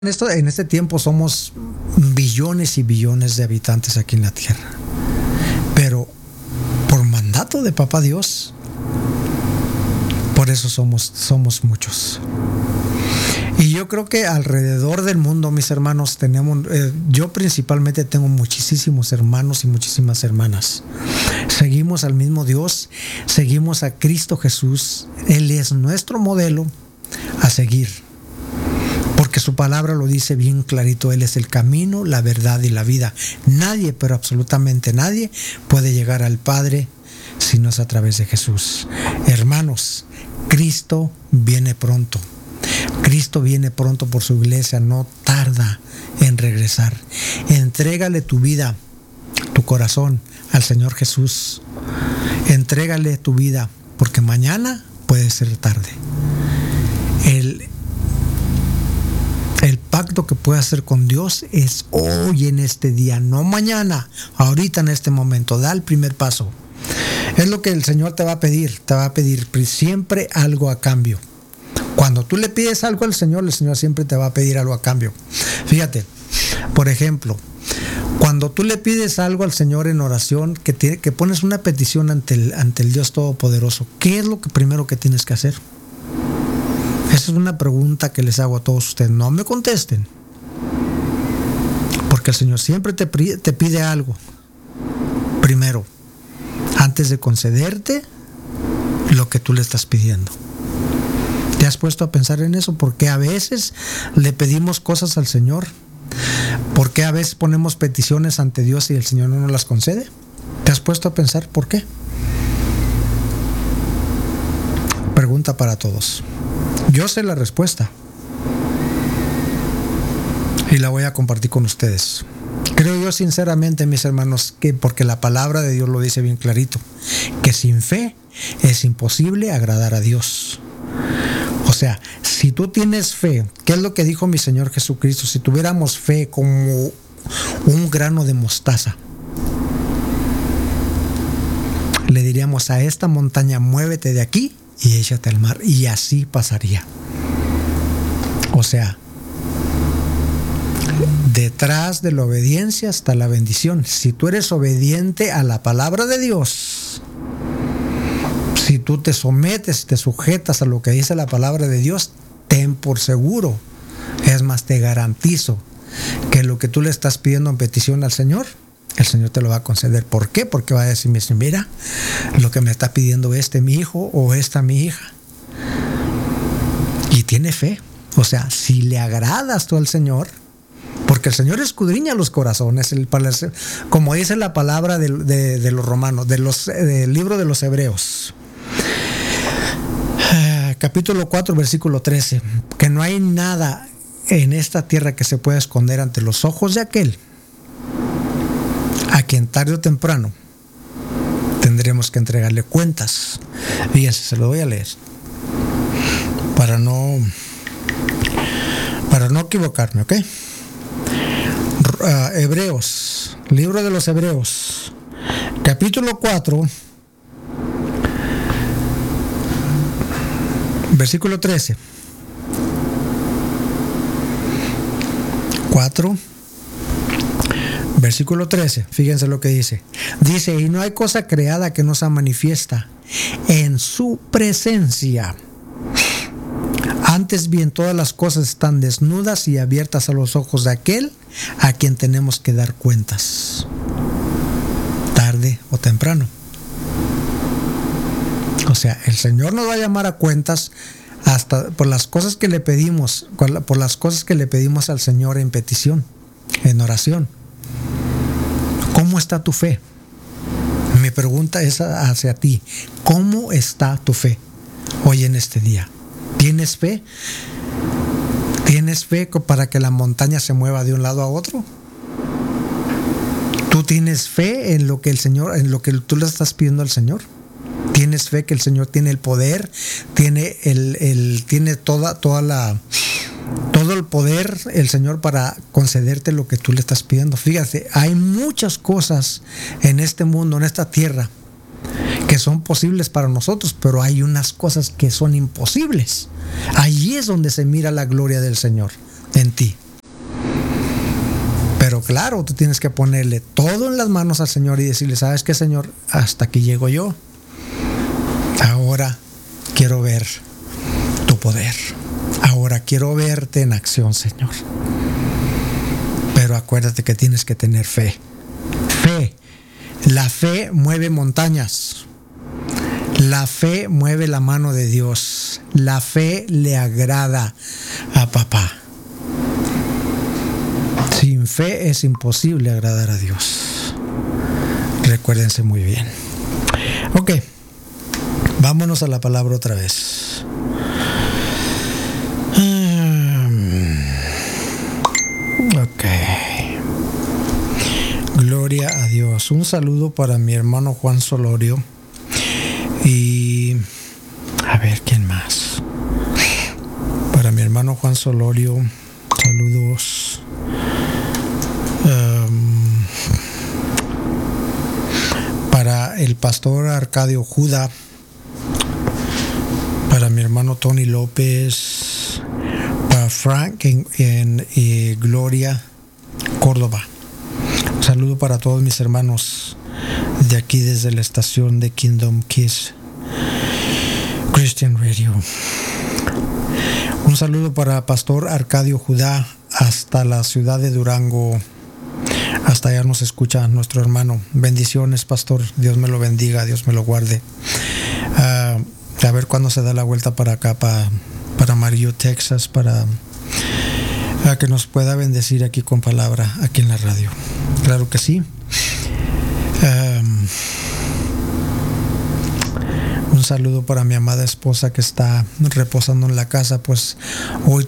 En este tiempo somos billones y billones de habitantes aquí en la tierra, pero por mandato de Papá Dios, por eso somos muchos. Y yo creo que alrededor del mundo, mis hermanos, yo principalmente tengo muchísimos hermanos y muchísimas hermanas. Seguimos al mismo Dios, seguimos a Cristo Jesús. Él es nuestro modelo a seguir. Porque su palabra lo dice bien clarito, Él es el camino, la verdad y la vida. Nadie, pero absolutamente nadie, puede llegar al Padre si no es a través de Jesús. Hermanos, Cristo viene pronto. Cristo viene pronto por su iglesia, no tarda en regresar. Entrégale tu vida, tu corazón al Señor Jesús. Entrégale tu vida, porque mañana puede ser tarde. El pacto que puedes hacer con Dios es hoy, en este día, no mañana, ahorita en este momento. Da el primer paso. Es lo que el Señor te va a pedir siempre algo a cambio. Cuando tú le pides algo al Señor, el Señor siempre te va a pedir algo a cambio. Fíjate, por ejemplo, cuando tú le pides algo al Señor en oración, que pones una petición ante el Dios Todopoderoso, ¿qué es lo primero que tienes que hacer? Esa es una pregunta que les hago a todos ustedes. No me contesten, porque el Señor siempre te pide algo primero, antes de concederte lo que tú le estás pidiendo. ¿Te has puesto a pensar en eso? Porque a veces le pedimos cosas al Señor. ¿Por qué a veces ponemos peticiones ante Dios y el Señor no nos las concede? ¿Te has puesto a pensar por qué? Pregunta para todos. Yo sé la respuesta y la voy a compartir con ustedes. Creo yo sinceramente, mis hermanos, que porque la palabra de Dios lo dice bien clarito, que sin fe es imposible agradar a Dios. O sea, si tú tienes fe, ¿qué es lo que dijo mi Señor Jesucristo? Si tuviéramos fe como un grano de mostaza, le diríamos a esta montaña, muévete de aquí y échate al mar, y así pasaría. O sea, detrás de la obediencia está la bendición. Si tú eres obediente a la palabra de Dios, si tú te sometes, te sujetas a lo que dice la palabra de Dios, ten por seguro, es más, te garantizo que lo que tú le estás pidiendo en petición al Señor, el Señor te lo va a conceder. ¿Por qué? Porque va a decir, mira, lo que me está pidiendo mi hijo o esta mi hija. Y tiene fe. O sea, si le agradas tú al Señor, porque el Señor escudriña los corazones, como dice la palabra de los romanos, del libro de los Hebreos. Capítulo 4, versículo 13. Que no hay nada en esta tierra que se pueda esconder ante los ojos de aquel a quien tarde o temprano tendremos que entregarle cuentas. Fíjense, se lo voy a leer para no equivocarme, ¿ok? Hebreos, libro de los Hebreos, capítulo 4, versículo 13. 4, versículo 13, fíjense lo que dice. Dice, y no hay cosa creada que no sea manifiesta en su presencia. Antes bien, todas las cosas están desnudas y abiertas a los ojos de aquel a quien tenemos que dar cuentas, tarde o temprano. O sea, el Señor nos va a llamar a cuentas hasta por las cosas que le pedimos, por las cosas que le pedimos al Señor en petición, en oración. ¿Cómo está tu fe? Mi pregunta es hacia ti. ¿Cómo está tu fe hoy en este día? ¿Tienes fe? ¿Tienes fe para que la montaña se mueva de un lado a otro? ¿Tú tienes fe en lo que el Señor, en lo que tú le estás pidiendo al Señor? ¿Tienes fe que el Señor tiene el poder, tiene todo el poder, el Señor, para concederte lo que tú le estás pidiendo? Fíjate, hay muchas cosas en este mundo, en esta tierra, que son posibles para nosotros, pero hay unas cosas que son imposibles. Allí es donde se mira la gloria del Señor en ti. claro, tú tienes que ponerle todo en las manos al Señor y decirle, ¿sabes qué, Señor? Hasta aquí llego yo. Ahora quiero ver tu poder. Ahora quiero verte en acción, Señor. Pero acuérdate que tienes que tener fe. Fe. La fe mueve montañas. La fe mueve la mano de Dios. La fe le agrada a papá. Sin fe es imposible agradar a Dios. Recuérdense muy bien. Ok, vámonos a la palabra otra vez. Ok. Gloria a Dios. Un saludo para mi hermano Juan Solorio. Y a ver, ¿quién más? Para mi hermano Juan Solorio, saludos. Para el pastor Arcadio Juda, para mi hermano Tony López, para Frank en Gloria, Córdoba. Un saludo para todos mis hermanos de aquí desde la estación de Kingdom Kiss Christian Radio. Un saludo para Pastor Arcadio Judá hasta la ciudad de Durango. Hasta allá nos escucha nuestro hermano. Bendiciones, pastor. Dios me lo bendiga, Dios me lo guarde. A ver cuándo se da la vuelta para acá, para Amarillo, Texas, para que nos pueda bendecir aquí con palabra, aquí en la radio. Claro que sí. Un saludo para mi amada esposa que está reposando en la casa, pues hoy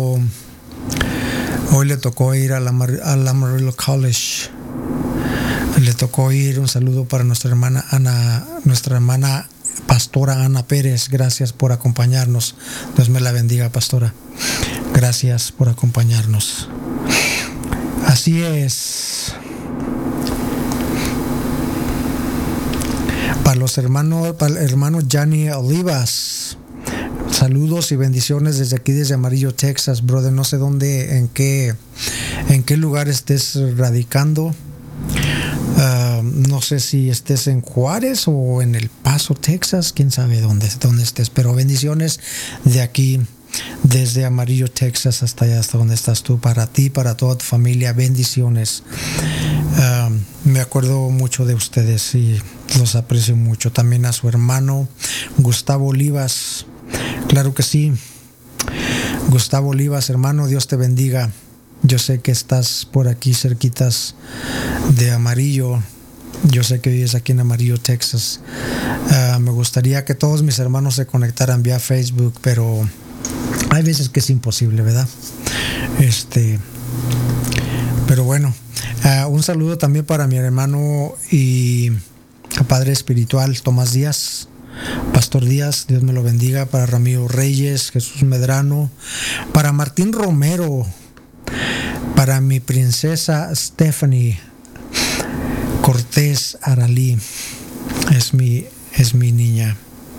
le tocó ir al Amarillo College. Le tocó ir. Un saludo para nuestra hermana Ana, nuestra hermana pastora Ana Pérez. Gracias por acompañarnos. Dios me la bendiga, pastora. Gracias por acompañarnos. Así es. Para el hermano Gianni Olivas, saludos y bendiciones desde aquí, desde Amarillo, Texas, brother. No sé dónde, en qué lugar estés radicando. No sé si estés en Juárez o en El Paso, Texas. Quién sabe dónde estés. Pero bendiciones de aquí, desde Amarillo, Texas, hasta allá, hasta donde estás tú. Para ti, para toda tu familia, bendiciones. Me acuerdo mucho de ustedes y los aprecio mucho. También a su hermano Gustavo Olivas. Claro que sí. Gustavo Olivas, hermano, Dios te bendiga. Yo sé que estás por aquí cerquitas de Amarillo. Yo sé que vives aquí en Amarillo, Texas. Me gustaría que todos mis hermanos se conectaran vía Facebook, pero hay veces que es imposible, ¿verdad? Pero bueno, un saludo también para mi hermano y padre espiritual Tomás Díaz, Pastor Díaz, Dios me lo bendiga. Para Ramiro Reyes, Jesús Medrano, para Martín Romero, para mi princesa Stephanie Cortés Aralí, es mi niña.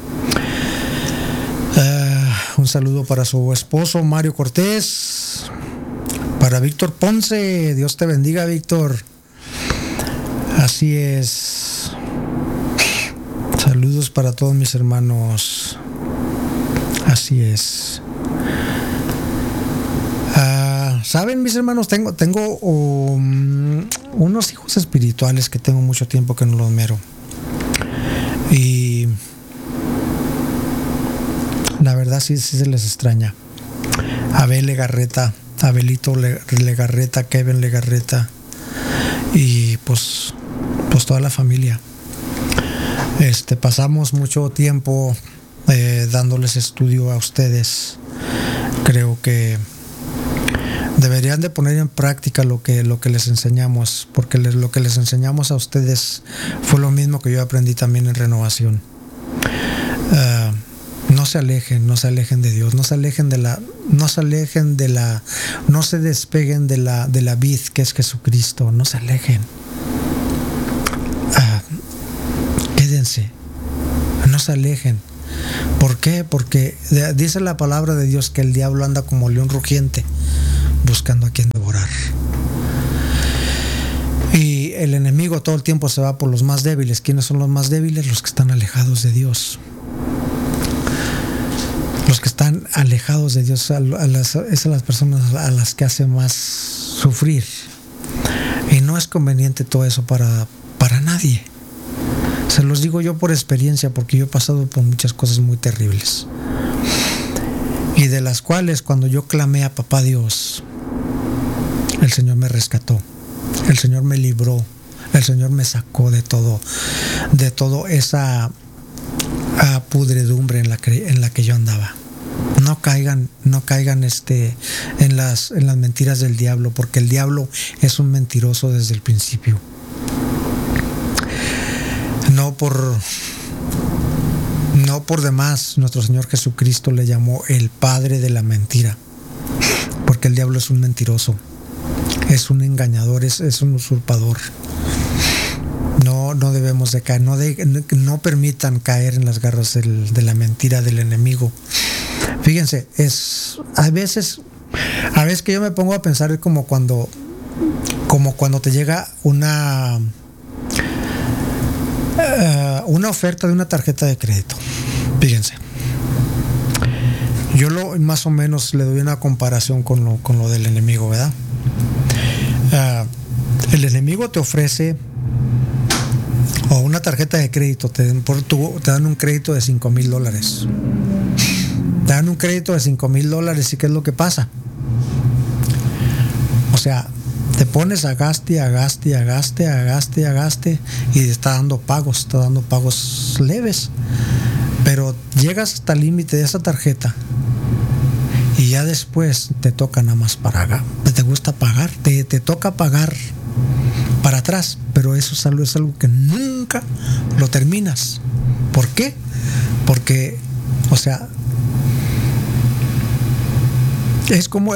Un saludo para su esposo Mario Cortés, para Víctor Ponce, Dios te bendiga, Víctor. Así es. Saludos para todos mis hermanos. Así es. Saben, mis hermanos, tengo unos hijos espirituales que tengo mucho tiempo que no los miro. Y la verdad sí se les extraña. Abel Legarreta, Abelito Legarreta, Kevin Legarreta y pues toda la familia. Pasamos mucho tiempo dándoles estudio a ustedes. Creo que deberían de poner en práctica lo que les enseñamos, porque lo que les enseñamos a ustedes fue lo mismo que yo aprendí también en Renovación. No se alejen de Dios, no se despeguen de la vid que es Jesucristo, no se alejen. Quédense, no se alejen. ¿Por qué? Porque dice la palabra de Dios que el diablo anda como león rugiente, buscando a quien devorar. Y el enemigo todo el tiempo se va por los más débiles. ¿Quiénes son los más débiles? Los que están alejados de Dios. Los que están alejados de Dios, es a las personas a las que hace más sufrir. Y no es conveniente todo eso para nadie. Se los digo yo por experiencia, porque yo he pasado por muchas cosas muy terribles. Y de las cuales, cuando yo clamé a Papá Dios, el Señor me rescató. El Señor me libró. El Señor me sacó de todo esa pudredumbre en la que yo andaba. No caigan en las mentiras del diablo, porque el diablo es un mentiroso desde el principio. No por demás, nuestro Señor Jesucristo le llamó el padre de la mentira, porque el diablo es un mentiroso, es un engañador, es un usurpador. No debemos de caer, no permitan caer en las garras de la mentira del enemigo. Fíjense, a veces que yo me pongo a pensar, es como cuando te llega una oferta de una tarjeta de crédito. Fíjense, yo más o menos le doy una comparación con lo del enemigo, ¿verdad? El enemigo te ofrece, o una tarjeta de crédito, te dan un crédito de $5,000. Te dan un crédito de $5,000, ¿y qué es lo que pasa? O sea, te pones a gaste, y te está dando pagos leves. Pero llegas hasta el límite de esa tarjeta y ya después te toca nada más te gusta pagar, te toca pagar para atrás, pero eso es algo que nunca lo terminas. ¿Por qué? Porque, o sea, es como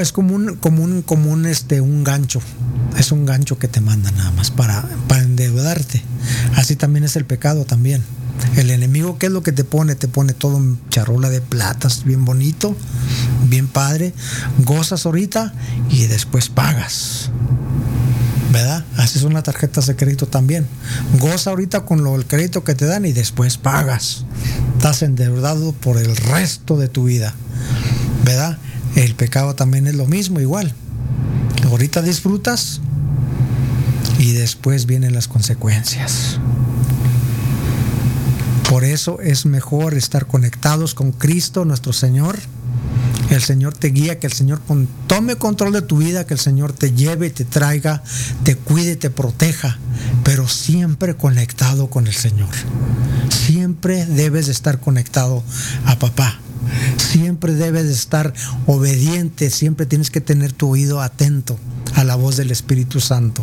un gancho. Es un gancho que te manda nada más para endeudarte. Así también es el pecado también. El enemigo, ¿qué es lo que te pone? Te pone todo en charola de platas, bien bonito, bien padre. Gozas ahorita y después pagas, ¿verdad? Así son las tarjetas de crédito también. Goza ahorita con el crédito que te dan y después pagas. Estás endeudado por el resto de tu vida, ¿verdad? El pecado también es lo mismo, igual. Ahorita disfrutas y después vienen las consecuencias. Por eso es mejor estar conectados con Cristo, nuestro Señor. El Señor te guía, que el Señor tome control de tu vida, que el Señor te lleve, te traiga, te cuide, te proteja, pero siempre conectado con el Señor. Siempre debes de estar conectado a Papá. Siempre debes de estar obediente, siempre tienes que tener tu oído atento a la voz del Espíritu Santo.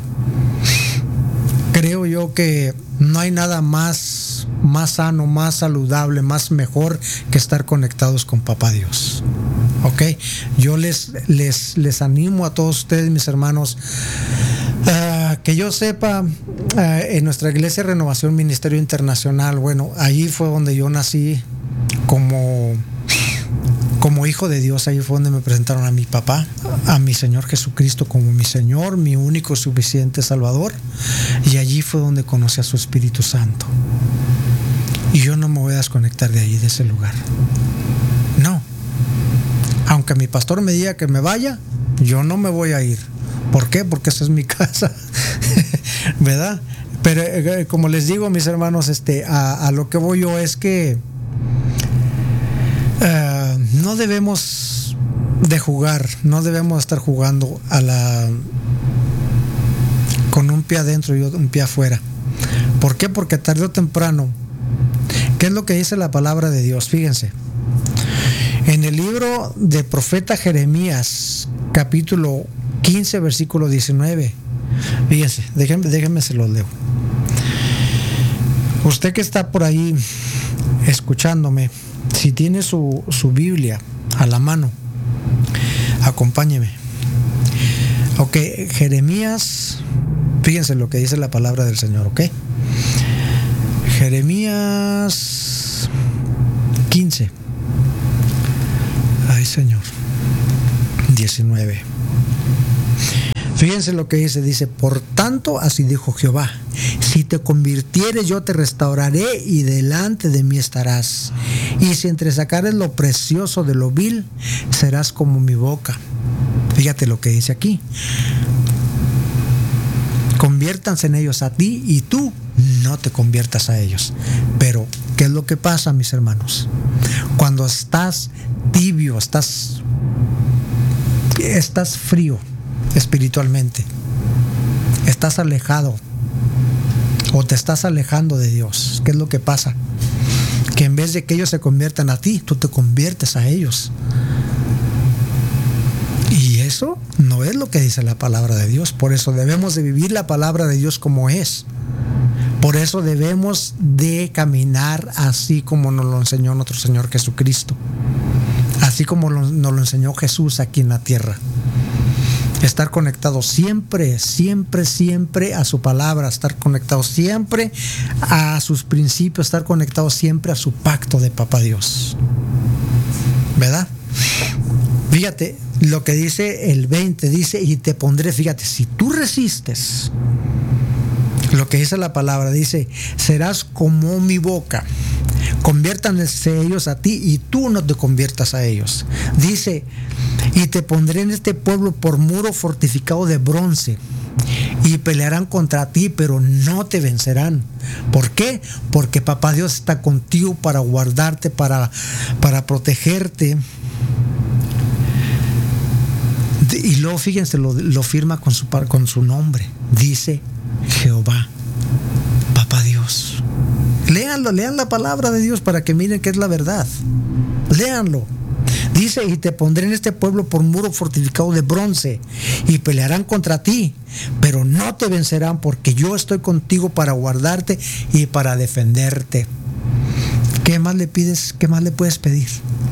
Creo yo que no hay nada más sano, más saludable, más mejor que estar conectados con Papá Dios. ¿Ok? Yo les animo a todos ustedes, mis hermanos, que yo sepa, en nuestra iglesia Renovación Ministerio Internacional, bueno, allí fue donde yo nací como hijo de Dios. Ahí fue donde me presentaron a mi papá, a mi Señor Jesucristo como mi Señor, mi único suficiente Salvador, y allí fue donde conocí a su Espíritu Santo. Y yo no me voy a desconectar de ahí, de ese lugar. No. Aunque mi pastor me diga que me vaya, yo no me voy a ir. ¿Por qué? Porque esa es mi casa. ¿Verdad? Pero como les digo, mis hermanos, a lo que voy yo es que no debemos de jugar, no debemos estar jugando con un pie adentro y un pie afuera. ¿Por qué? Porque tarde o temprano, ¿qué es lo que dice la palabra de Dios? Fíjense, en el libro de profeta Jeremías, capítulo 15, versículo 19, fíjense, déjenme se los leo. Usted que está por ahí escuchándome, si tiene su Biblia a la mano, acompáñeme. Ok, Jeremías, fíjense lo que dice la palabra del Señor, ok. Jeremías 15. Ay, Señor. 19. Fíjense lo que dice, por tanto, así dijo Jehová, si te convirtieres yo te restauraré y delante de mí estarás. Y si entresacares lo precioso de lo vil, serás como mi boca. Fíjate lo que dice aquí. Conviértanse en ellos a ti y tú no te conviertas a ellos. Pero, ¿qué es lo que pasa, mis hermanos? Cuando estás tibio, estás frío espiritualmente, estás alejado o te estás alejando de Dios, ¿qué es lo que pasa? Que en vez de que ellos se conviertan a ti, tú te conviertes a ellos. Y eso no es lo que dice la palabra de Dios. Por eso debemos de vivir la palabra de Dios como es. Por eso debemos de caminar así como nos lo enseñó nuestro Señor Jesucristo, así como nos lo enseñó Jesús aquí en la tierra. Estar conectado siempre, siempre, siempre a su palabra, estar conectado siempre a sus principios, estar conectado siempre a su pacto de Papá Dios. ¿Verdad? Fíjate lo que dice el 20, dice, y te pondré, fíjate, si tú resistes, lo que dice la palabra, dice, serás como mi boca. Conviértanse ellos a ti y tú no te conviertas a ellos. Dice, y te pondré en este pueblo por muro fortificado de bronce, y pelearán contra ti, pero no te vencerán. ¿Por qué? Porque Papá Dios está contigo para guardarte, para protegerte. Y luego fíjense, lo firma con su nombre. Dice Jehová, Papá Dios. Léanlo, lean la palabra de Dios para que miren que es la verdad. Léanlo. Dice, y te pondré en este pueblo por muro fortificado de bronce, y pelearán contra ti, pero no te vencerán, porque yo estoy contigo para guardarte y para defenderte. ¿Qué más le pides? ¿Qué más le puedes pedir?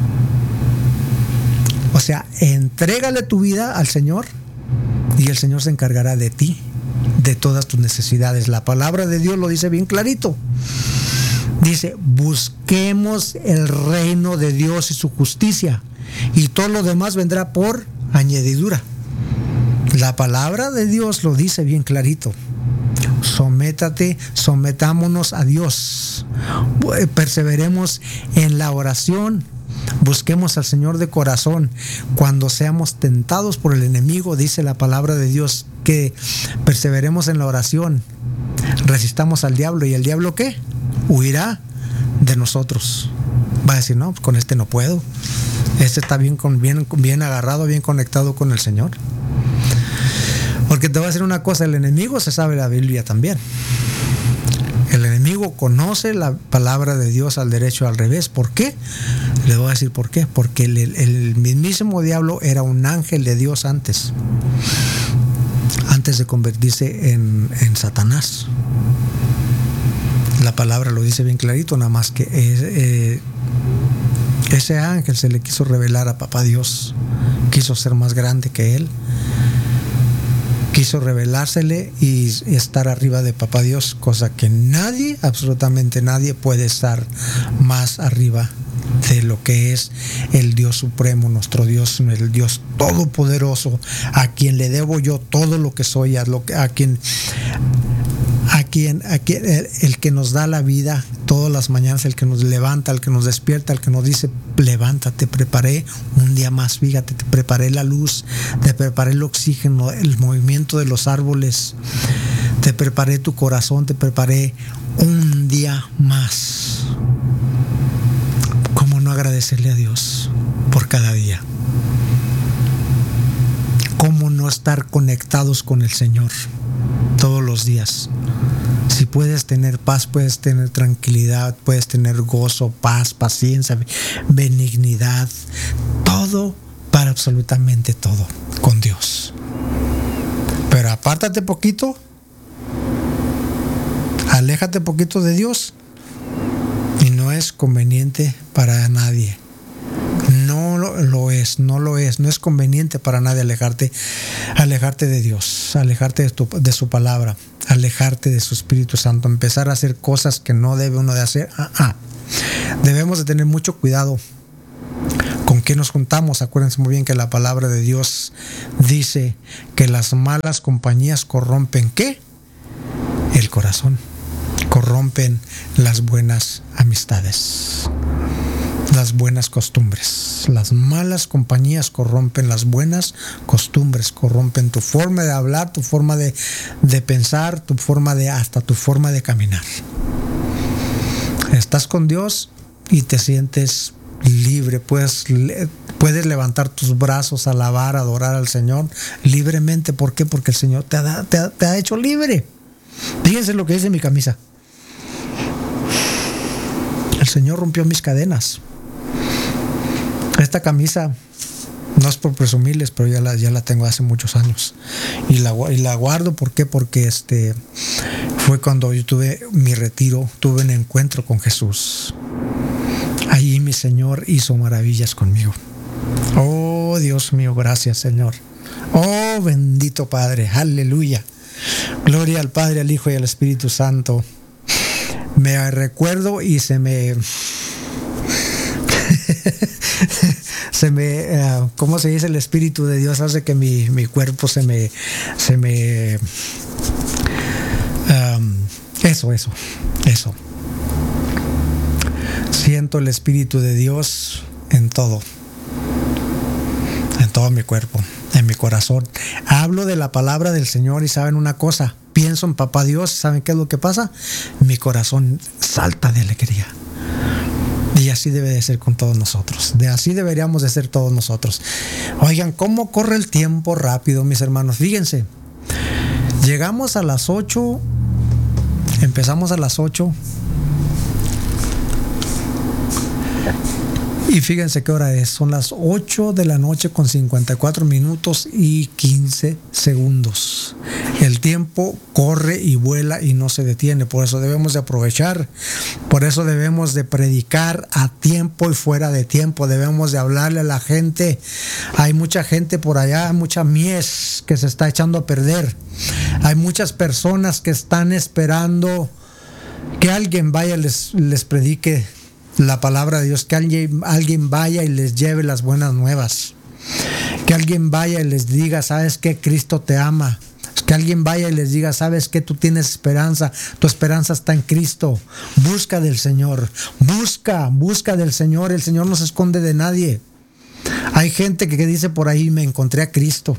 O sea, entrégale tu vida al Señor y el Señor se encargará de ti, de todas tus necesidades. La palabra de Dios lo dice bien clarito. Dice, busquemos el reino de Dios y su justicia, y todo lo demás vendrá por añadidura. La palabra de Dios lo dice bien clarito. Sometámonos a Dios. Perseveremos en la oración. Busquemos al Señor de corazón. Cuando seamos tentados por el enemigo, dice la palabra de Dios que perseveremos en la oración. Resistamos al diablo, y el diablo ¿qué? Huirá de nosotros. Va a decir, no, con este no puedo. Este está bien agarrado, bien conectado con el Señor. Porque te voy a decir una cosa, el enemigo se sabe la Biblia también. El enemigo conoce la palabra de Dios al derecho y al revés. ¿Por qué? Le voy a decir por qué. Porque el mismísimo diablo era un ángel de Dios antes de convertirse en Satanás. La palabra lo dice bien clarito, nada más que ese ángel se le quiso revelar a Papá Dios, quiso ser más grande que él, quiso revelársele y estar arriba de Papá Dios, cosa que nadie, absolutamente nadie puede estar más arriba de lo que es el Dios supremo, nuestro Dios, el Dios todopoderoso, a quien le debo yo todo lo que soy, a quien el que nos da la vida todas las mañanas, el que nos levanta, el que nos despierta, el que nos dice, levántate, preparé un día más, fíjate, te preparé la luz, te preparé el oxígeno, el movimiento de los árboles, te preparé tu corazón, te preparé un día más. ¿Cómo no agradecerle a Dios por cada día? ¿Cómo no estar conectados con el Señor todos los días? Si puedes tener paz, puedes tener tranquilidad, puedes tener gozo, paz, paciencia, benignidad, todo, para absolutamente todo con Dios. Pero apártate poquito, aléjate poquito de Dios, y no es conveniente para nadie. No es conveniente para nadie alejarte de Dios, alejarte de su palabra, alejarte de su Espíritu Santo, empezar a hacer cosas que no debe uno de hacer. Debemos de tener mucho cuidado con ¿Con qué nos juntamos? Acuérdense muy bien que la palabra de Dios dice que las malas compañías corrompen ¿qué? El corazón. Corrompen las buenas amistades, las buenas costumbres. Las malas compañías corrompen las buenas costumbres, corrompen tu forma de hablar, tu forma de pensar, hasta tu forma de caminar. Estás con Dios y te sientes libre, puedes levantar tus brazos, alabar, adorar al Señor libremente. ¿Por qué? Porque el Señor te ha hecho libre. Fíjense lo que dice mi camisa. El Señor rompió mis cadenas. Esta camisa no es por presumirles, pero ya la tengo hace muchos años y la guardo. ¿Por qué? Porque fue cuando yo tuve mi retiro, tuve un encuentro con Jesús. Ahí mi Señor hizo maravillas conmigo. Oh Dios mío, gracias Señor. Oh bendito Padre, aleluya. Gloria al Padre, al Hijo y al Espíritu Santo. Me recuerdo y se me ¿cómo se dice? El Espíritu de Dios hace que mi cuerpo eso. Siento el Espíritu de Dios en todo mi cuerpo, en mi corazón. Hablo de la palabra del Señor y saben una cosa, pienso en Papá Dios, ¿saben qué es lo que pasa? Mi corazón salta de alegría. Y así debe de ser con todos nosotros. Así deberíamos de ser todos nosotros. Oigan, ¿cómo corre el tiempo rápido, mis hermanos? Fíjense, llegamos a las 8, empezamos a las 8. Y fíjense qué hora es. Son las 8 de la noche con 54 minutos y 15 segundos. El tiempo corre y vuela y no se detiene. Por eso debemos de aprovechar. Por eso debemos de predicar a tiempo y fuera de tiempo. Debemos de hablarle a la gente. Hay mucha gente por allá, mucha mies que se está echando a perder. Hay muchas personas que están esperando que alguien vaya y les predique la palabra de Dios, que alguien vaya y les lleve las buenas nuevas, que alguien vaya y les diga, sabes que Cristo te ama, que alguien vaya y les diga, sabes que tú tienes esperanza, tu esperanza está en Cristo. Busca del Señor, busca del Señor. El Señor no se esconde de nadie. Hay gente que dice por ahí, me encontré a Cristo.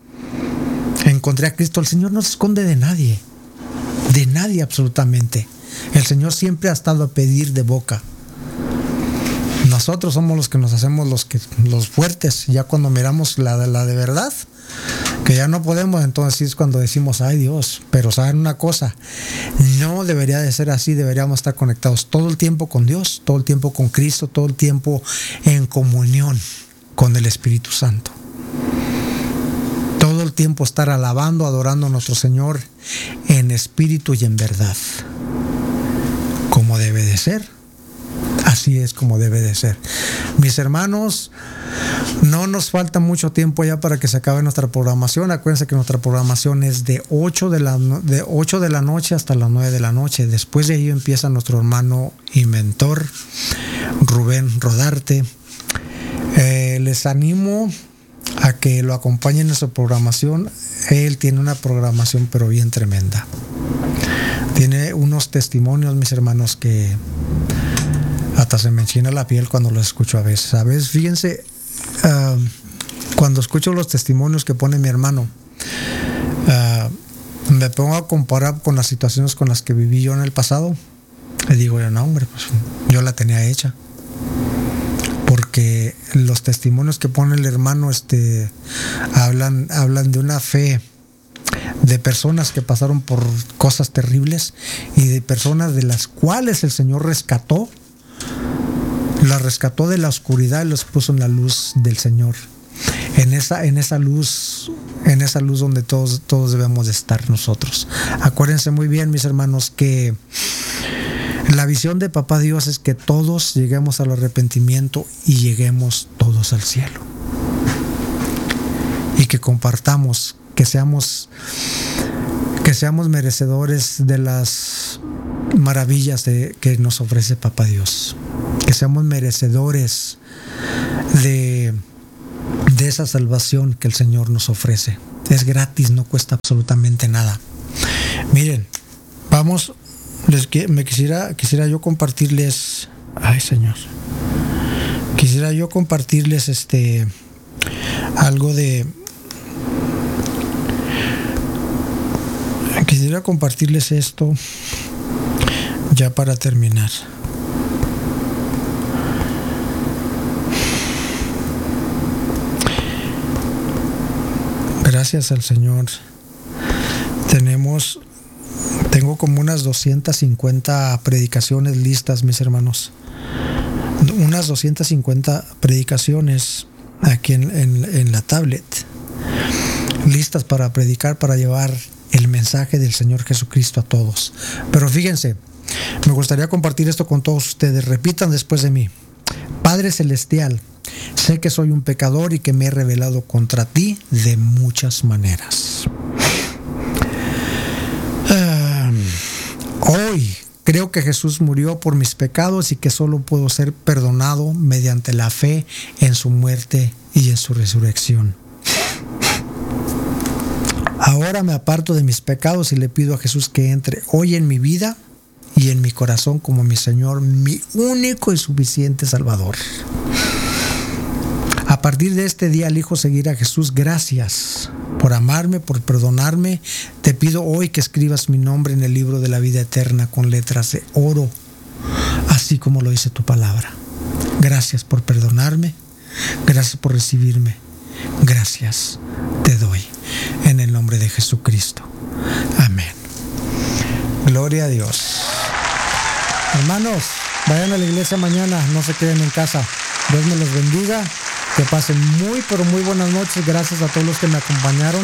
El Señor no se esconde de nadie absolutamente. El Señor siempre ha estado a pedir de boca. Nosotros somos los que nos hacemos los fuertes. Ya cuando miramos la de verdad, que ya no podemos, entonces es cuando decimos, ay Dios. Pero saben una cosa, no debería de ser así. Deberíamos estar conectados todo el tiempo con Dios, todo el tiempo con Cristo, todo el tiempo en comunión con el Espíritu Santo. Todo el tiempo estar alabando, adorando a nuestro Señor en espíritu y en verdad, como debe de ser. Así es como debe de ser. Mis hermanos, no nos falta mucho tiempo ya para que se acabe nuestra programación. Acuérdense que nuestra programación es de 8 de la noche hasta las 9 de la noche. Después de ello empieza nuestro hermano y mentor, Rubén Rodarte. Les animo a que lo acompañen en su programación. Él tiene una programación pero bien tremenda. Tiene unos testimonios, mis hermanos, que hasta se me enchina la piel cuando los escucho a veces. A veces, fíjense, cuando escucho los testimonios que pone mi hermano, me pongo a comparar con las situaciones con las que viví yo en el pasado. Le digo yo, no hombre, pues yo la tenía hecha. Porque los testimonios que pone el hermano hablan de una fe de personas que pasaron por cosas terribles y de personas de las cuales el Señor las rescató de la oscuridad y los puso en la luz del Señor. En esa luz donde todos debemos de estar nosotros. Acuérdense muy bien, mis hermanos, que la visión de Papá Dios es que todos lleguemos al arrepentimiento y lleguemos todos al cielo. Y que compartamos, que seamos merecedores de las maravillas que nos ofrece Papá Dios. Que seamos merecedores de esa salvación que el Señor nos ofrece. Es gratis, no cuesta absolutamente nada. Miren, vamos, quisiera yo compartirles, ay Señor, quisiera yo compartirles algo de, quisiera compartirles esto ya para terminar. Gracias al Señor. Tengo como unas 250 predicaciones listas, mis hermanos. Unas 250 predicaciones aquí en la tablet, listas para predicar, para llevar el mensaje del Señor Jesucristo a todos. Pero fíjense, me gustaría compartir esto con todos ustedes. Repitan después de mí. Padre Celestial, sé que soy un pecador y que me he rebelado contra ti de muchas maneras. Hoy creo que Jesús murió por mis pecados y que solo puedo ser perdonado mediante la fe en su muerte y en su resurrección. Ahora me aparto de mis pecados y le pido a Jesús que entre hoy en mi vida y en mi corazón como mi Señor, mi único y suficiente Salvador. A partir de este día elijo seguir a Jesús. Gracias por amarme, por perdonarme. Te pido hoy que escribas mi nombre en el libro de la vida eterna con letras de oro, así como lo dice tu palabra. Gracias por perdonarme. Gracias por recibirme. Gracias te doy en el nombre de Jesucristo. Amén. Gloria a Dios. Hermanos, vayan a la iglesia mañana, no se queden en casa. Dios me los bendiga. Que pasen muy, pero muy buenas noches. Gracias a todos los que me acompañaron.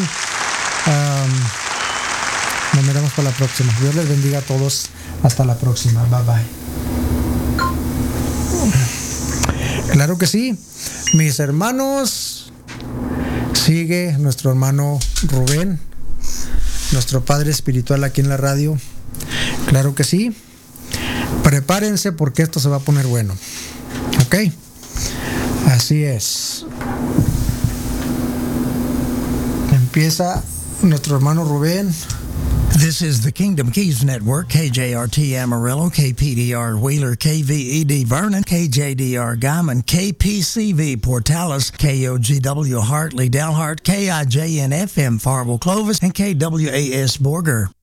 Nos miramos para la próxima. Dios les bendiga a todos. Hasta la próxima. Bye bye. Claro que sí. Mis hermanos, sigue nuestro hermano Rubén, nuestro padre espiritual aquí en la radio. Claro que sí. Prepárense porque esto se va a poner bueno. ¿Ok? Así es. Empieza nuestro hermano Rubén. This is the Kingdom Keys Network, KJRT Amarillo, KPDR Wheeler, KVED Vernon, KJDR Guyman, KPCV Portales, KOGW Hartley Delhart, KIJN FM Farwell Clovis, and KWAS Borger.